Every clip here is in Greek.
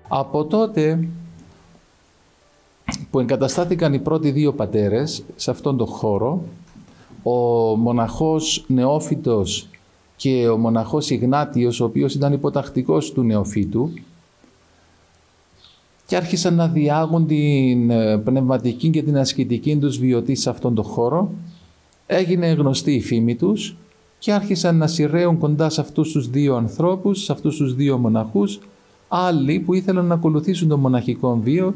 Από τότε που εγκαταστάθηκαν οι πρώτοι δύο πατέρες σε αυτόν τον χώρο, ο μοναχός Νεόφυτος και ο μοναχός Ιγνάτιος, ο οποίος ήταν υποτακτικός του Νεοφύτου, και άρχισαν να διάγουν την πνευματική και την ασκητική τους βιωτή σε αυτόν τον χώρο. Έγινε γνωστή η φήμη τους και άρχισαν να σειραίουν κοντά σε αυτούς τους δύο ανθρώπους, σε αυτούς τους δύο μοναχούς, άλλοι που ήθελαν να ακολουθήσουν τον μοναχικό βίο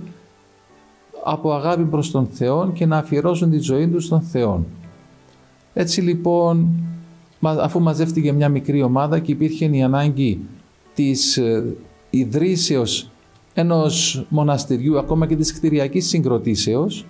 από αγάπη προς τον Θεό και να αφιερώσουν τη ζωή τους στον Θεό. Έτσι λοιπόν, αφού μαζεύτηκε μια μικρή ομάδα και υπήρχε η ανάγκη της ιδρύσεως ενός μοναστηριού, ακόμα και της κτηριακής συγκροτήσεως,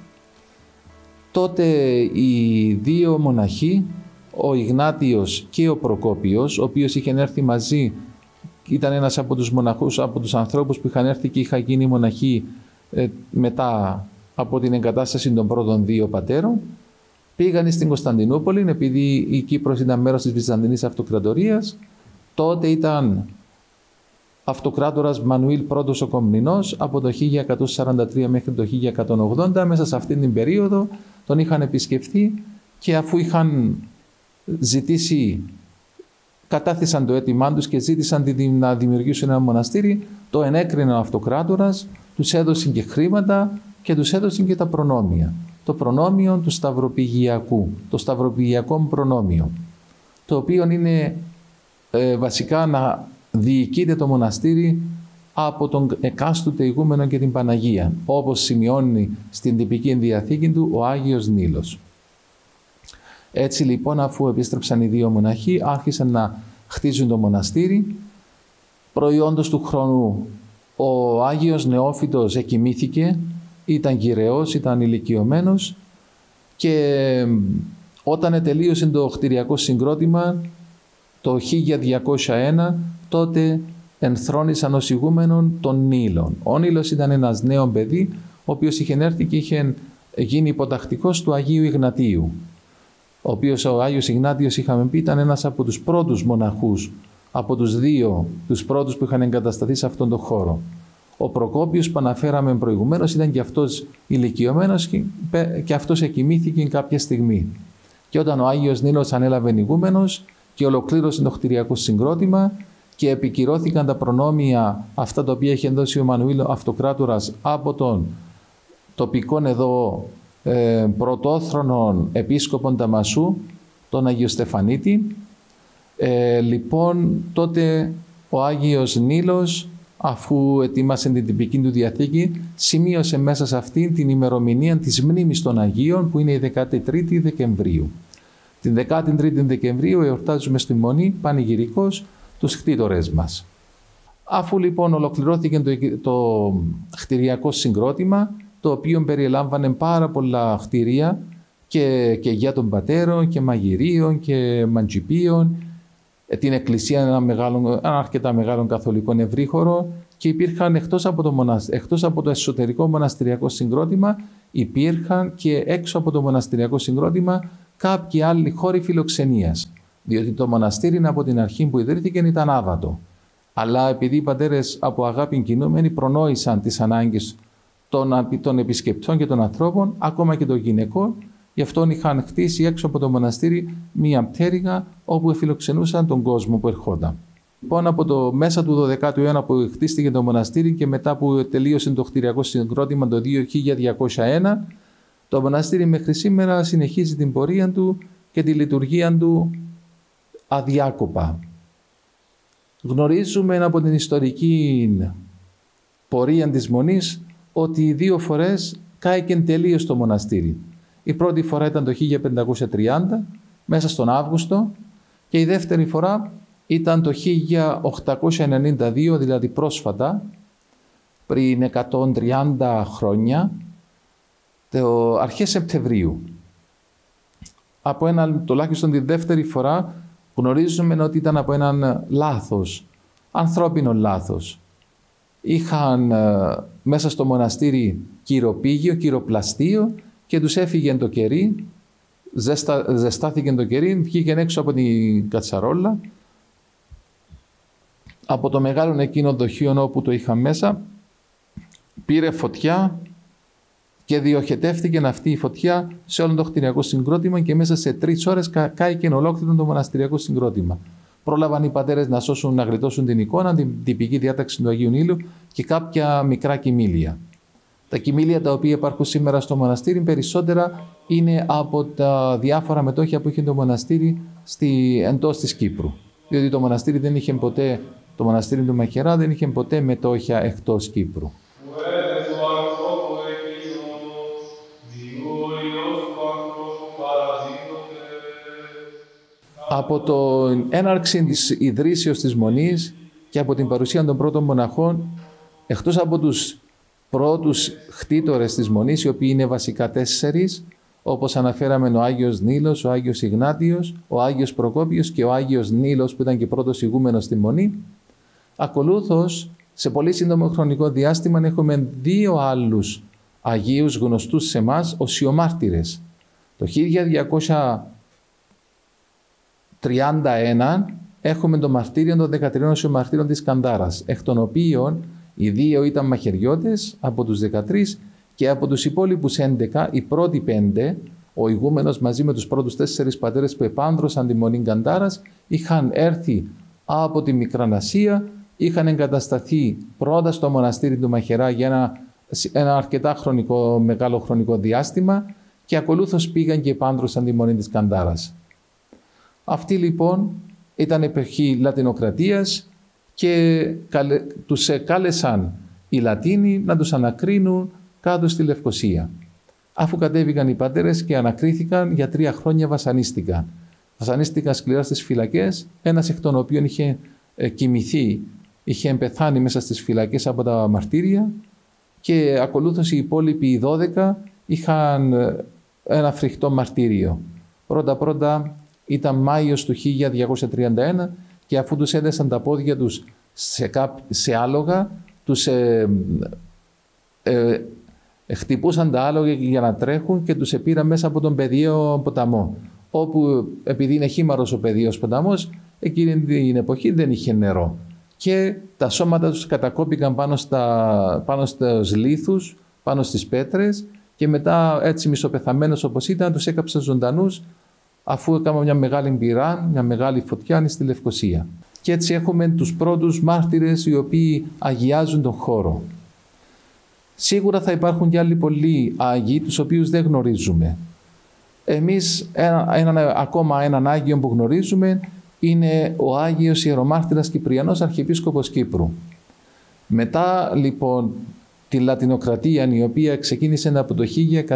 τότε οι δύο μοναχοί, ο Ιγνάτιος και ο Προκόπιος, ο οποίος είχε έρθει μαζί, ήταν ένας από τους μοναχούς, από τους ανθρώπους που είχαν έρθει και είχαν γίνει μοναχοί μετά από την εγκατάσταση των πρώτων δύο πατέρων, πήγαν στην Κωνσταντινούπολη, επειδή η Κύπρος ήταν μέρος της Βυζαντινής Αυτοκρατορίας. Τότε ήταν αυτοκράτορας Μανουήλ Πρώτος ο Κομνηνός από το 1143 μέχρι το 1180. Μέσα σε αυτήν την περίοδο τον είχαν επισκεφθεί και αφού είχαν ζητήσει, κατάθεσαν το αίτημά τους και ζήτησαν να δημιουργήσουν ένα μοναστήρι, το ενέκρινε ο αυτοκράτορας, τους έδωσε και χρήματα και τους έδωσε και τα προνόμια. Το προνόμιο του Σταυροπηγιακού, το Σταυροπηγιακό προνόμιο, το οποίο είναι βασικά να διοικείται το μοναστήρι από τον εκάστοτε ηγούμενο και την Παναγία, όπως σημειώνει στην τυπική διαθήκη του ο Άγιος Νείλος. Έτσι λοιπόν, αφού επίστρεψαν οι δύο μοναχοί, άρχισαν να χτίζουν το μοναστήρι. Προϊόντος του χρόνου, ο Άγιος Νεόφυτος εκοιμήθηκε, ήταν γυρεός, ήταν ηλικιωμένος, και όταν τελείωσε το κτηριακό συγκρότημα το 1201, τότε ενθρόνησαν ως ηγούμενον τον Νείλον. Ο Νείλος ήταν ένας νέο παιδί, ο οποίος είχε έρθει και είχε γίνει υποτακτικός του Αγίου Ιγνατίου, ο οποίος ο Άγιος Ιγνάτιος, είχαμε πει, ήταν ένας από τους πρώτους μοναχούς, από τους δύο, τους πρώτους που είχαν εγκατασταθεί σε αυτόν τον χώρο. Ο Προκόπιος που αναφέραμε προηγουμένως ήταν και αυτός ηλικιωμένος και αυτός εκοιμήθηκε κάποια στιγμή. Και όταν ο Άγιος Νείλος ανέλαβε ηγούμενος και ολοκλήρωσε το κτηριακό συγκρότημα και επικυρώθηκαν τα προνόμια αυτά τα οποία είχε δώσει ο Μανουήλ Αυτοκράτορας από τον τοπικών εδώ πρωτόθρονων επίσκοπων Ταμασού, τον Άγιο Στεφανίτη, λοιπόν τότε ο Άγιος Νείλος, αφού ετοίμασε την τυπική του διαθήκη, σημείωσε μέσα σε αυτήν την ημερομηνία της μνήμης των Αγίων, που είναι η 13η Δεκεμβρίου. Την 13η Δεκεμβρίου εορτάζουμε στη Μονή πανηγυρικώς τους κτήτορες μας. Αφού λοιπόν ολοκληρώθηκε το κτηριακό συγκρότημα, το οποίο περιελάμβανε πάρα πολλά κτηρία και για των πατέρων και μαγειρίων και μαντζιπίων, την εκκλησία, ένα αρκετά μεγάλο καθολικό ευρύχωρο, και υπήρχαν εκτός από το εσωτερικό μοναστηριακό συγκρότημα, υπήρχαν και έξω από το μοναστηριακό συγκρότημα κάποιοι άλλοι χώροι φιλοξενίας, διότι το μοναστήρι από την αρχή που ιδρύθηκε ήταν άβατο. Αλλά επειδή οι πατέρες από αγάπη κινούμενοι προνόησαν τις ανάγκες των επισκεπτών και των ανθρώπων, ακόμα και των γυναικών, γι' αυτό είχαν χτίσει έξω από το μοναστήρι μία πτέρυγα όπου φιλοξενούσαν τον κόσμο που ερχόταν. Λοιπόν, από το μέσα του 12ου αιώνα που χτίστηκε το μοναστήρι και μετά που τελείωσε το κτηριακό συγκρότημα το 1201, το μοναστήρι μέχρι σήμερα συνεχίζει την πορεία του και τη λειτουργία του αδιάκοπα. Γνωρίζουμε από την ιστορική πορεία της Μονής ότι 2 φορές κάηκε τελείως το μοναστήρι. Η πρώτη φορά ήταν το 1530, μέσα στον Αύγουστο, και η δεύτερη φορά ήταν το 1892, δηλαδή πρόσφατα, πριν 130 χρόνια, αρχές Σεπτεμβρίου. Τουλάχιστον τη δεύτερη φορά γνωρίζουμε ότι ήταν από έναν λάθος, ανθρώπινο λάθος. Είχαν μέσα στο μοναστήρι κυροπήγιο, κυροπλαστείο, και τους έφυγε το κερί, ζεστάθηκε το κερί, βγήκε έξω από την κατσαρόλα, από το μεγάλο εκείνο δοχείο όπου το είχαν μέσα, πήρε φωτιά και διοχετεύτηκε αυτή η φωτιά σε όλο το κτηριακό συγκρότημα και μέσα σε 3 ώρες κάηκε ολόκληρο το μοναστηριακό συγκρότημα. Πρόλαβαν οι πατέρες να σώσουν, να γλιτώσουν την εικόνα, την τυπική διάταξη του Αγίου Νείλου και κάποια μικρά κοιμήλια. Τα κοιμήλια τα οποία υπάρχουν σήμερα στο μοναστήρι περισσότερα είναι από τα διάφορα μετόχια που είχε το μοναστήρι εντός της Κύπρου. Διότι το μοναστήρι το μοναστήρι του Μαχαιρά δεν είχε ποτέ μετόχια εκτός Κύπρου. Από την έναρξη της ιδρύσεως της Μονής και από την παρουσία των πρώτων μοναχών, εκτός από τους πρώτους χτίτορες της Μονής, οι οποίοι είναι βασικά 4, όπως αναφέραμε ο Άγιος Νείλος, ο Άγιος Ιγνάτιος, ο Άγιος Προκόπιος και ο Άγιος Νείλος που ήταν και πρώτος ηγούμενος στη Μονή, ακολούθως σε πολύ σύντομο χρονικό διάστημα έχουμε 2 άλλους Αγίους γνωστούς σε εμάς ως ιομάρτυρες. Το 1231 έχουμε το μαρτύριο των 13 ιομαρτύρων της Καντάρας, εκ των οποίων οι 2 ήταν μαχαιριώτες από τους 13 και από τους υπόλοιπους 11, οι πρώτοι 5, ο ηγούμενος μαζί με τους πρώτους 4 πατέρες που επάνδρωσαν τη Μονή Καντάρας, είχαν έρθει από τη Μικρανασία, είχαν εγκατασταθεί πρώτα στο μοναστήρι του Μαχαιρά για ένα αρκετά μεγάλο χρονικό διάστημα και ακολούθως πήγαν και επάνδρωσαν τη Μονή της Καντάρας. Αυτοί λοιπόν ήταν εποχή Λατινοκρατίας και τους κάλεσαν οι Λατίνοι να τους ανακρίνουν κάτω στη Λευκοσία. Αφού κατέβηκαν οι πατέρες και ανακρίθηκαν, για 3 χρόνια βασανίστηκαν. Βασανίστηκαν σκληρά στις φυλακές, ένας εκ των οποίων είχε κοιμηθεί, είχε πεθάνει μέσα στις φυλακές από τα μαρτύρια και ακολούθως οι υπόλοιποι 12 είχαν ένα φρικτό μαρτύριο. Πρώτα ήταν Μάιος του 1231 και αφού τους έδεσαν τα πόδια τους σε άλογα, τους χτυπούσαν τα άλογα για να τρέχουν και τους επήραν μέσα από τον Πεδίο ποταμό, όπου επειδή είναι χήμαρος ο Πεδίος ποταμός, εκείνη την εποχή δεν είχε νερό και τα σώματα τους κατακόπηκαν πάνω στους λίθους, πάνω στις πέτρες και μετά έτσι μισοπεθαμένος όπως ήταν τους έκαψαν ζωντανούς αφού έκαναν μια μεγάλη πυρά, μια μεγάλη φωτιά στη Λευκοσία. Και έτσι έχουμε τους πρώτους μάρτυρες οι οποίοι αγιάζουν τον χώρο. Σίγουρα θα υπάρχουν και άλλοι πολλοί Άγιοι τους οποίους δεν γνωρίζουμε. Εμείς ακόμα έναν Άγιο που γνωρίζουμε είναι ο Άγιος Ιερομάρτυρας Κυπριανός Αρχιεπίσκοπος Κύπρου. Μετά λοιπόν τη Λατινοκρατία η οποία ξεκίνησε από το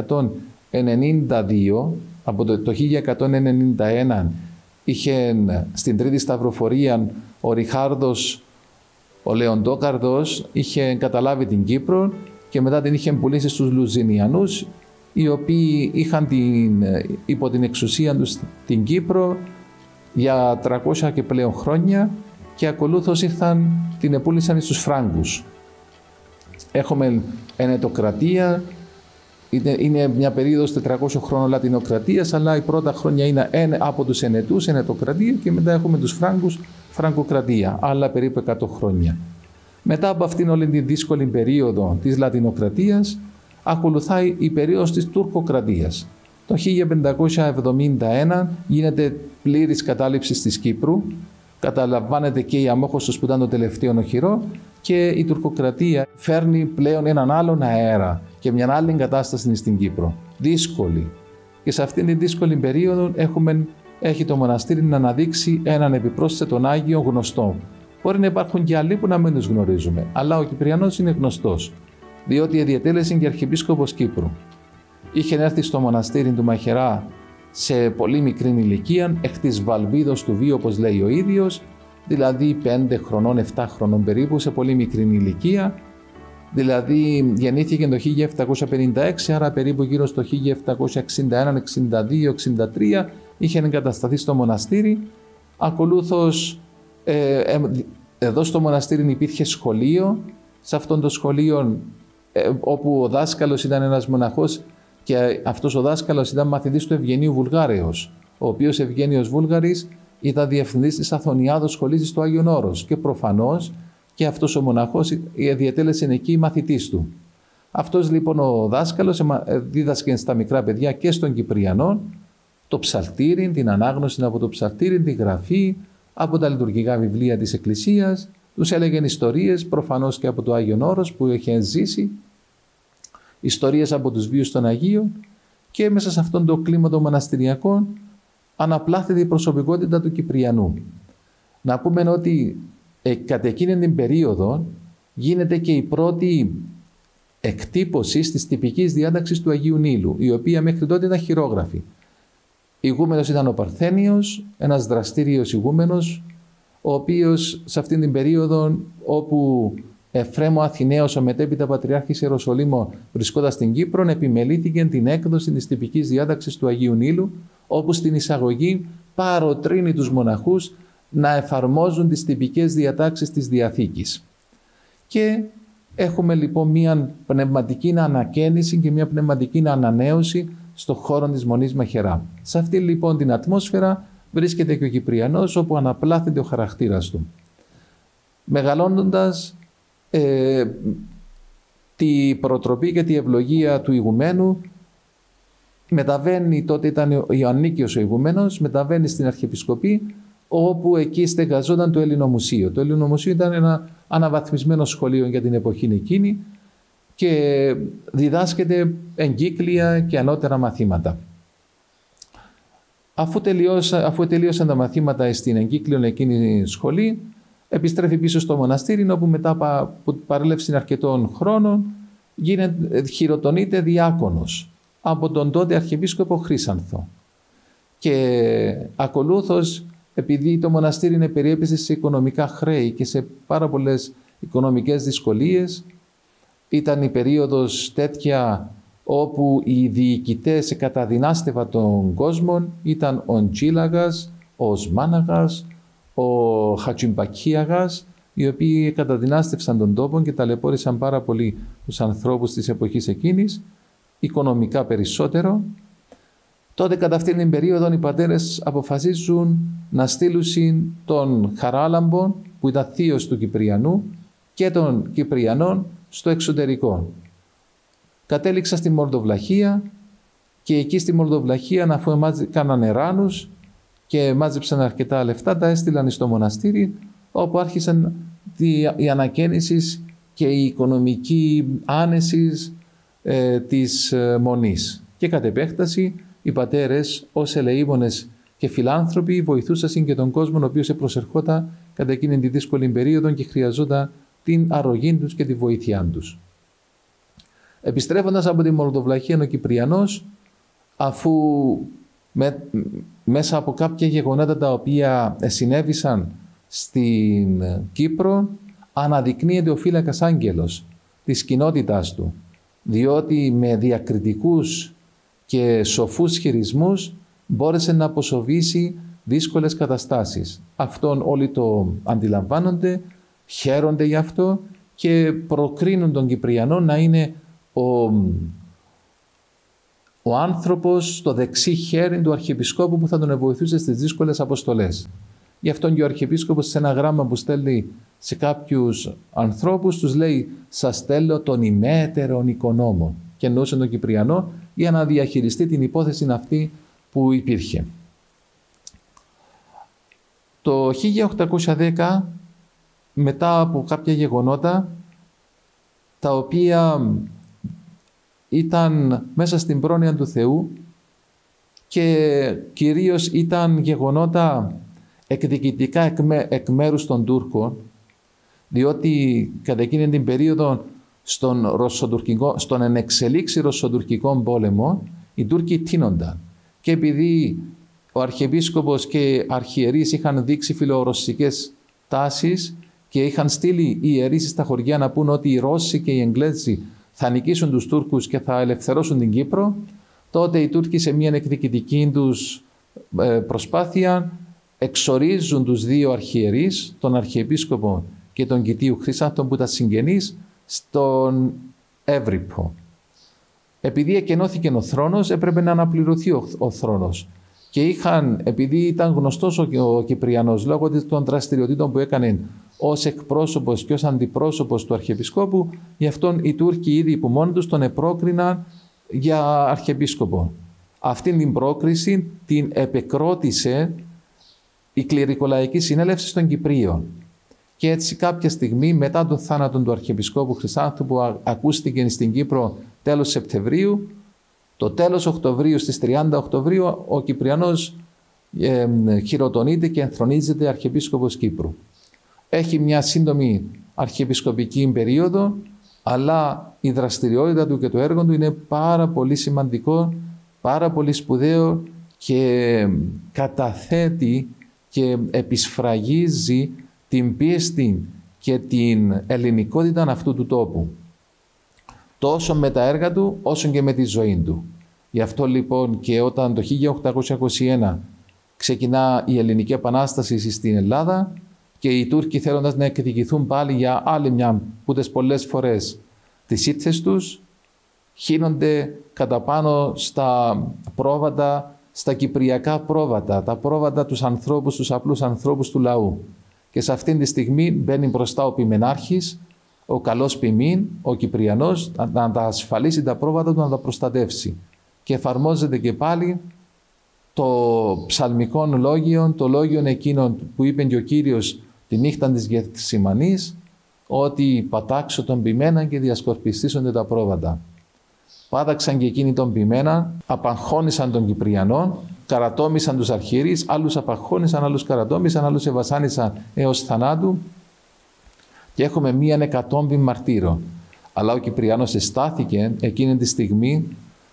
1192, από το 1191 είχε στην Τρίτη Σταυροφορία ο Ριχάρδος, ο Λεοντόκαρδος είχε καταλάβει την Κύπρο και μετά την είχε πουλήσει στους Λουζινιανούς οι οποίοι είχαν υπό την εξουσία τους την Κύπρο για 300 και πλέον χρόνια και ακολούθως την επούλησαν στους Φράγκους. Έχουμε ενετοκρατία, είναι μια περίοδος 400 χρόνων Λατινοκρατίας, αλλά η πρώτα χρόνια είναι από τους ενετούς, ενετοκρατία και μετά έχουμε τους Φράγκους, Φραγκοκρατία, άλλα περίπου 100 χρόνια. Μετά από αυτήν όλη τη δύσκολη περίοδο της Λατινοκρατίας ακολουθάει η περίοδος της Τουρκοκρατίας. Το 1571 γίνεται πλήρης κατάληψη της Κύπρου, καταλαμβάνεται και η Αμόχωστος που ήταν το τελευταίο οχυρό και η Τουρκοκρατία φέρνει πλέον έναν άλλον αέρα και μια άλλη κατάσταση στην Κύπρο. Δύσκολη. Και σε αυτήν την δύσκολη περίοδο έχει το μοναστήρι να αναδείξει έναν επιπρόσθετον Άγιο γνωστό. Μπορεί να υπάρχουν και άλλοι που να μην τους γνωρίζουμε, αλλά ο Κυπριανός είναι γνωστός, διότι διατέλεσε και Αρχιεπίσκοπος Κύπρου. Είχε έρθει στο μοναστήρι του Μαχαιρά σε πολύ μικρή ηλικία, εκ της βαλβίδος του βίου, όπως λέει ο ίδιος, δηλαδή 5 χρονών, 7 χρονών περίπου, σε πολύ μικρή ηλικία. Δηλαδή γεννήθηκε το 1756, άρα περίπου γύρω στο 1761, 62, 63 είχε εγκατασταθεί στο μοναστήρι. Ακολούθως εδώ στο μοναστήρι υπήρχε σχολείο, σε αυτόν το σχολείο όπου ο δάσκαλος ήταν ένας μοναχός και αυτός ο δάσκαλος ήταν μαθητής του Ευγενίου Βουλγάρεως, ο οποίος Ευγένιος Βούλγαρης ήταν διευθυντής της Αθωνιάδος Σχολής του Άγιον Όρος και προφανώς και αυτός ο μοναχός διατέλεσε εκεί μαθητής του. Αυτός λοιπόν ο δάσκαλος δίδασκε στα μικρά παιδιά και στον Κυπριανό το ψαλτήρι, την ανάγνωση από το ψαλτήρι, τη γραφή, από τα λειτουργικά βιβλία της Εκκλησίας. Τους έλεγαν ιστορίες, προφανώς και από το Άγιον Όρος που είχε ζήσει, ιστορίες από τους βίους των Αγίων, και μέσα σε αυτόν το κλίμα των μοναστηριακών αναπλάθεται η προσωπικότητα του Κυπριανού. Να πούμε ότι κατά εκείνη την περίοδο γίνεται και η πρώτη εκτύπωση της τυπικής διάταξης του Αγίου Νείλου, η οποία μέχρι τότε ήταν χειρόγραφη. Ηγούμενος ήταν ο Παρθένιος, ένας δραστήριος ηγούμενος, ο οποίος σε αυτήν την περίοδο όπου Εφρέμ ο Αθηναίος, ο μετέπειτα Πατριάρχης Ιεροσολύμου, βρισκόταν στην Κύπρο, επιμελήθηκε την έκδοση της τυπικής διάταξης του Αγίου Νείλου, όπου στην εισαγωγή παροτρύνει τους μοναχούς να εφαρμόζουν τις τυπικές διατάξεις της Διαθήκης. Και έχουμε λοιπόν μια πνευματική ανακαίνιση και μια πνευματική ανανέωση στον χώρο της Μονής Μαχαιρά. Σε αυτή λοιπόν την ατμόσφαιρα βρίσκεται και ο Κυπριανός, όπου αναπλάθεται ο χαρακτήρας του. Μεγαλώνοντας τη προτροπή και τη ευλογία του ηγουμένου, μεταβαίνει, τότε ήταν ο Ιωαννίκιος ο ηγουμένος, μεταβαίνει στην Αρχιεπισκοπή, όπου εκεί στεγαζόταν το Ελληνομουσείο. Το Ελληνομουσείο ήταν ένα αναβαθμισμένο σχολείο για την εποχή εκείνη και διδάσκεται εγκύκλια και ανώτερα μαθήματα. Αφού τελείωσαν τα μαθήματα στην εγκύκλιον εκείνη σχολή, επιστρέφει πίσω στο μοναστήρι, όπου μετά από παρέλευση αρκετών χρόνων χειροτονείται διάκονος από τον τότε Αρχιεπίσκοπο Χρύσανθο. Και ακολούθως, επειδή το μοναστήρι περιέπεσε σε οικονομικά χρέη και σε πάρα πολλές οικονομικές δυσκολίες, ήταν η περίοδος τέτοια όπου οι διοικητές καταδυνάστευαν τον κόσμο, ήταν ο Τζίλαγας, ο Οσμάναγας, ο Χατζιμπακίαγας, οι οποίοι καταδυνάστευσαν τον τόπο και ταλαιπώρησαν πάρα πολύ τους ανθρώπους της εποχής εκείνης, οικονομικά περισσότερο. Τότε κατά αυτήν την περίοδο οι πατέρες αποφασίζουν να στείλουν τον Χαράλαμπο, που ήταν θείος του Κυπριανού, και των Κυπριανών στο εξωτερικό. Κατέληξα στη Μολδοβλαχία και εκεί στη Μολδοβλαχία, αφού κάναν εράνους και μάζεψαν αρκετά λεφτά, τα έστειλαν στο μοναστήρι, όπου άρχισαν η ανακαίνιση και η οικονομική άνεση της Μονής. Και κατ' επέκταση οι πατέρες ως ελεήμονες και φιλάνθρωποι βοηθούσαν και τον κόσμο, ο οποίος προσερχόταν κατά εκείνη τη δύσκολη περίοδο και χρειαζόταν την αρρωγή τους και τη βοήθειά τους. Επιστρέφοντας από τη Μολδοβλαχία ο Κυπριανός, αφού μέσα από κάποια γεγονότα τα οποία συνέβησαν στην Κύπρο, αναδεικνύεται ο φύλακας άγγελος της κοινότητάς του, διότι με διακριτικούς και σοφούς χειρισμούς μπόρεσε να αποσοβήσει δύσκολες καταστάσεις. Αυτόν όλοι το αντιλαμβάνονται, χαίρονται γι' αυτό και προκρίνουν τον Κυπριανό να είναι ο άνθρωπος στο δεξί χέρι του Αρχιεπισκόπου που θα τον βοηθούσε στις δύσκολες αποστολές. Γι' αυτόν και ο Αρχιεπίσκοπος σε ένα γράμμα που στέλνει σε κάποιους ανθρώπους τους λέει «Σας στέλνω τον ημέτερον οικονόμο», και εννοούσε τον Κυπριανό για να διαχειριστεί την υπόθεση αυτή που υπήρχε. Το 1810, μετά από κάποια γεγονότα τα οποία ήταν μέσα στην πρόνοια του Θεού και κυρίως ήταν γεγονότα εκδικητικά εκ μέρους των Τούρκων, διότι κατά εκείνη την περίοδο στον ενεξελίξη ρωσοτουρκικό πόλεμο οι Τούρκοι τίνονταν, και επειδή ο Αρχιεπίσκοπος και αρχιερείς είχαν δείξει φιλορωσικές τάσεις και είχαν στείλει ιερείς στα χωριά να πούν ότι οι Ρώσοι και οι Εγγλέζοι θα νικήσουν τους Τούρκους και θα ελευθερώσουν την Κύπρο, τότε οι Τούρκοι σε μια εκδικητική τους προσπάθεια εξορίζουν τους δύο αρχιερείς, τον Αρχιεπίσκοπο και τον Κητίου Χρυσάνθον που ήταν συγγενείς, στον Εύρυπο. Επειδή εκενώθηκε ο θρόνος, έπρεπε να αναπληρωθεί ο θρόνος. Και επειδή ήταν γνωστός ο Κυπριανός λόγω των δραστηριοτήτων που έκανε ως εκπρόσωπος και ως αντιπρόσωπος του Αρχιεπισκόπου, γι' αυτόν οι Τούρκοι ήδη που μόνοι τους τον επρόκριναν για Αρχιεπίσκοπο. Αυτήν την πρόκριση την επεκρότησε η Κληρικολαϊκή Συνέλευση των Κυπρίων. Και έτσι κάποια στιγμή μετά τον θάνατο του Αρχιεπισκόπου Χρυσάνθου, που ακούστηκε στην Κύπρο τέλος Σεπτεμβρίου, το τέλος Οκτωβρίου, στις 30 Οκτωβρίου, ο Κυπριανός χειροτονείται και ενθρονίζεται Αρχιεπίσκοπος Κύπρου. Έχει μια σύντομη αρχιεπισκοπική περίοδο, αλλά η δραστηριότητα του και το έργο του είναι πάρα πολύ σημαντικό, πάρα πολύ σπουδαίο και καταθέτει και επισφραγίζει την πίστη και την ελληνικότητα αυτού του τόπου. Τόσο με τα έργα του, όσο και με τη ζωή του. Γι' αυτό λοιπόν και όταν το 1821 ξεκινά η Ελληνική Επανάσταση στην Ελλάδα και οι Τούρκοι θέλοντας να εκδικηθούν πάλι για άλλη μια που τις πολλές φορές τις ήττες τους, χύνονται κατά πάνω στα πρόβατα, στα κυπριακά πρόβατα, τα πρόβατα τους ανθρώπους, τους απλούς ανθρώπους του λαού. Και σε αυτήν τη στιγμή μπαίνει μπροστά ο ποιμενάρχης, ο καλός ποιμήν, ο Κυπριανός, να τα ασφαλίσει τα πρόβατα του, να τα προστατεύσει. Και εφαρμόζεται και πάλι το ψαλμικό λόγιο, το λόγιο εκείνο που είπε και ο Κύριος τη νύχτα της Γεθσιμανής, ότι πατάξω τον ποιμένα και διασκορπιστήσονται τα πρόβατα. Πάταξαν και εκείνοι τον ποιμένα, απαγχώνησαν τον Κυπριανό, καρατόμησαν τους αρχιερείς, άλλους απαγχώνησαν, άλλους καρατόμησαν, άλλους εβασάνησαν έως θανάτου και έχουμε μία εκατόμβη μαρτύρων. Αλλά ο Κυπριανός εστάθηκε εκείνη τη στιγμή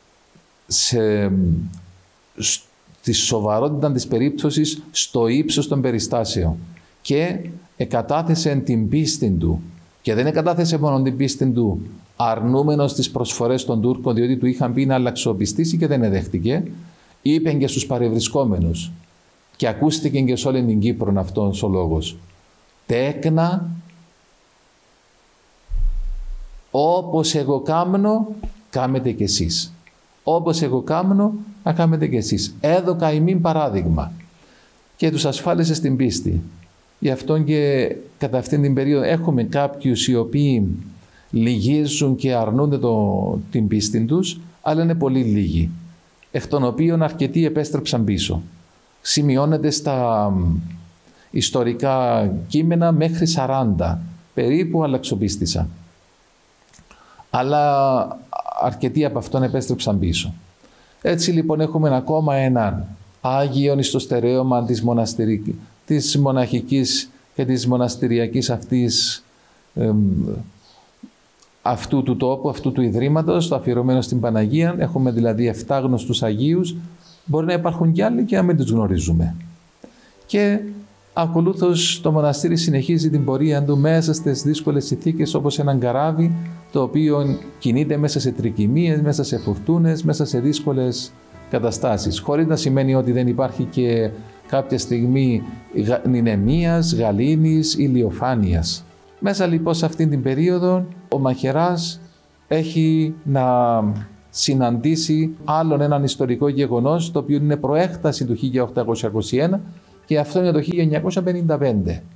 στη σοβαρότητα της περίπτωσης, στο ύψος των περιστάσεων και εκατάθεσε την πίστη του. Και δεν εκατάθεσε μόνο την πίστη του αρνούμενος τις προσφορές των Τούρκων, διότι του είχαν πει να αλλαξοπιστήσει και δεν εδέχτηκε. Είπε και στους παρευρισκόμενους και ακούστηκε και σε όλη την Κύπρο αυτός ο λόγος. Τέκνα, όπως εγώ κάμνω, κάμετε κι εσείς. Όπως εγώ κάμνω, να κάμετε κι εσείς. Έδωκα ημίν παράδειγμα και τους ασφάλισε στην πίστη. Γι' αυτό και κατά αυτήν την περίοδο έχουμε κάποιους οι οποίοι λυγίζουν και αρνούνται την πίστη τους, αλλά είναι πολύ λίγοι, εκ των οποίων αρκετοί επέστρεψαν πίσω. Σημειώνεται στα ιστορικά κείμενα μέχρι 40 περίπου αλλαξοπίστησαν. Αλλά αρκετοί από αυτόν επέστρεψαν πίσω. Έτσι λοιπόν έχουμε ακόμα έναν Άγιον στο στερέωμα της μοναχικής και της μοναστηριακής αυτού του τόπου, αυτού του ιδρύματος, το αφιερωμένο στην Παναγία. Έχουμε δηλαδή 7 γνωστούς Αγίους. Μπορεί να υπάρχουν κι άλλοι και να μην τους γνωρίζουμε. Και ακολούθως το μοναστήρι συνεχίζει την πορεία του μέσα στις δύσκολες συνθήκες, όπως έναν καράβι το οποίο κινείται μέσα σε τρικυμίες, μέσα σε φουρτούνες, μέσα σε δύσκολες καταστάσεις. Χωρίς να σημαίνει ότι δεν υπάρχει και κάποια στιγμή νηνεμίας, γαλήνης, ηλιοφάνειας. Μέσα λοιπόν σε αυτήν την περίοδο ο μαχαιράς έχει να συναντήσει άλλον έναν ιστορικό γεγονός, το οποίο είναι προέκταση του 1821 και αυτό είναι το 1955.